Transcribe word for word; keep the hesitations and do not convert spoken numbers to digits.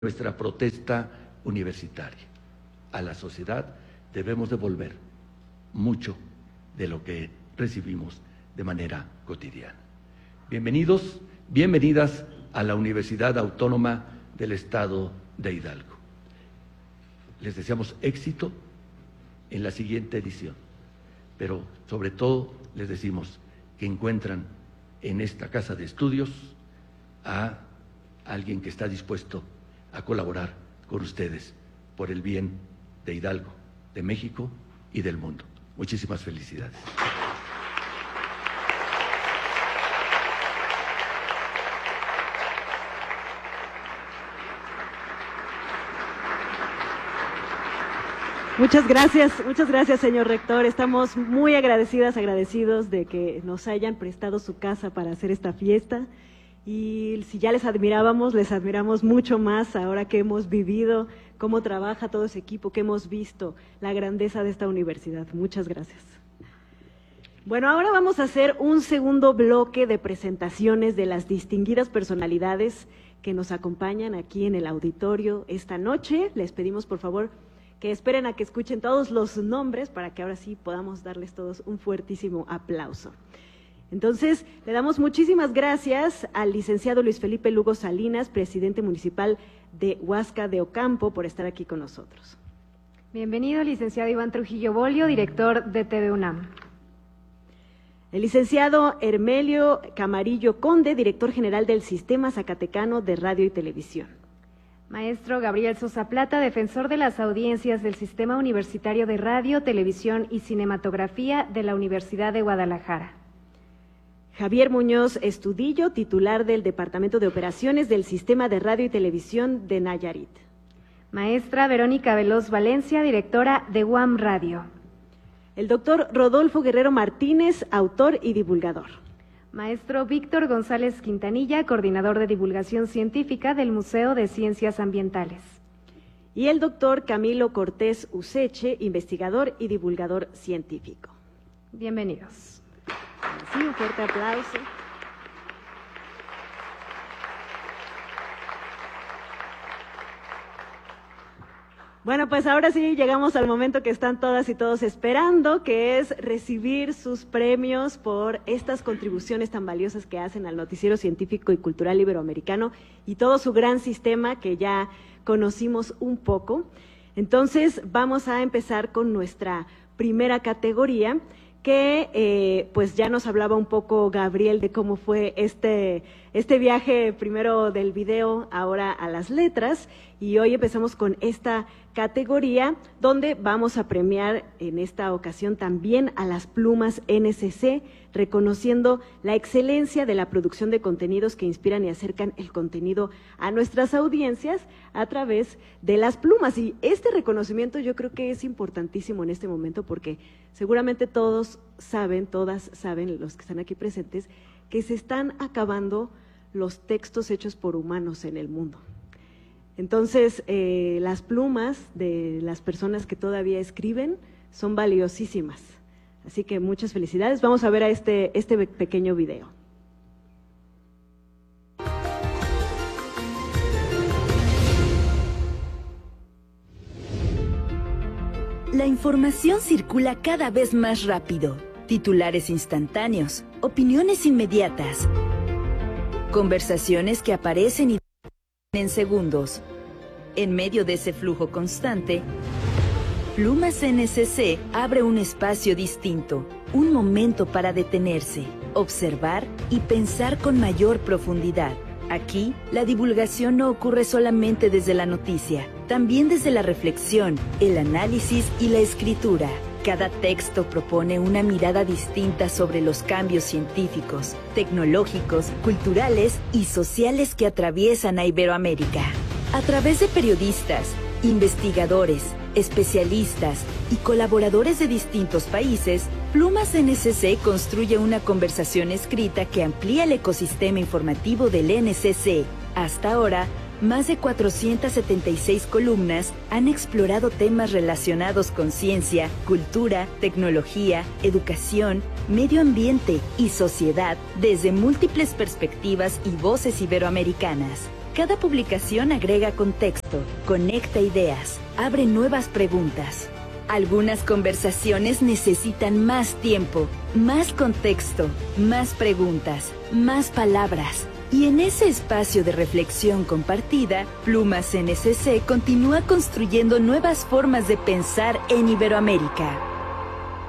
nuestra protesta universitaria. A la sociedad debemos devolver mucho de lo que recibimos de manera cotidiana. Bienvenidos, bienvenidas a la Universidad Autónoma del Estado de Hidalgo. Les deseamos éxito en la siguiente edición, pero sobre todo les decimos que encuentran en esta casa de estudios a alguien que está dispuesto a colaborar con ustedes por el bien de Hidalgo, de México y del mundo. Muchísimas felicidades. Muchas gracias, muchas gracias, señor rector. Estamos muy agradecidas, agradecidos de que nos hayan prestado su casa para hacer esta fiesta. Y si ya les admirábamos, les admiramos mucho más ahora que hemos vivido cómo trabaja todo ese equipo, que hemos visto la grandeza de esta universidad. Muchas gracias. Bueno, ahora vamos a hacer un segundo bloque de presentaciones de las distinguidas personalidades que nos acompañan aquí en el auditorio esta noche. Les pedimos, por favor, que esperen a que escuchen todos los nombres para que ahora sí podamos darles todos un fuertísimo aplauso. Entonces, le damos muchísimas gracias al licenciado Luis Felipe Lugo Salinas, presidente municipal de Huasca de Ocampo, por estar aquí con nosotros. Bienvenido, licenciado Iván Trujillo Bolio, director de T V UNAM. El licenciado Hermelio Camarillo Conde, director general del Sistema Zacatecano de Radio y Televisión. Maestro Gabriel Sosa Plata, defensor de las audiencias del Sistema Universitario de Radio, Televisión y Cinematografía de la Universidad de Guadalajara. Javier Muñoz Estudillo, titular del Departamento de Operaciones del Sistema de Radio y Televisión de Nayarit. Maestra Verónica Veloz Valencia, directora de U A M Radio. El doctor Rodolfo Guerrero Martínez, autor y divulgador. Maestro Víctor González Quintanilla, coordinador de divulgación científica del Museo de Ciencias Ambientales. Y el doctor Camilo Cortés Useche, investigador y divulgador científico. Bienvenidos. Sí, un fuerte aplauso. Bueno, pues ahora sí llegamos al momento que están todas y todos esperando, que es recibir sus premios por estas contribuciones tan valiosas que hacen al noticiero científico y cultural iberoamericano y todo su gran sistema que ya conocimos un poco. Entonces, vamos a empezar con nuestra primera categoría, que eh, pues ya nos hablaba un poco Gabriel de cómo fue este, este viaje primero del video, ahora a las letras, y hoy empezamos con esta categoría donde vamos a premiar en esta ocasión también a las plumas N C C, reconociendo la excelencia de la producción de contenidos que inspiran y acercan el contenido a nuestras audiencias a través de las plumas. Y este reconocimiento yo creo que es importantísimo en este momento porque seguramente todos saben, todas saben, los que están aquí presentes, que se están acabando los textos hechos por humanos en el mundo. Entonces, eh, las plumas de las personas que todavía escriben son valiosísimas. Así que muchas felicidades. Vamos a ver a este, este pequeño video. La información circula cada vez más rápido. Titulares instantáneos, opiniones inmediatas, conversaciones que aparecen y en segundos. En medio de ese flujo constante, Plumas N C C abre un espacio distinto, un momento para detenerse, observar y pensar con mayor profundidad. Aquí, la divulgación no ocurre solamente desde la noticia, también desde la reflexión, el análisis y la escritura. Cada texto propone una mirada distinta sobre los cambios científicos, tecnológicos, culturales y sociales que atraviesan a Iberoamérica. A través de periodistas, investigadores, especialistas y colaboradores de distintos países, Plumas N C C construye una conversación escrita que amplía el ecosistema informativo del N C C. Hasta ahora, más de cuatrocientas setenta y seis columnas han explorado temas relacionados con ciencia, cultura, tecnología, educación, medio ambiente y sociedad desde múltiples perspectivas y voces iberoamericanas. Cada publicación agrega contexto, conecta ideas, abre nuevas preguntas. Algunas conversaciones necesitan más tiempo, más contexto, más preguntas, más palabras. Y en ese espacio de reflexión compartida, Plumas N S C continúa construyendo nuevas formas de pensar en Iberoamérica.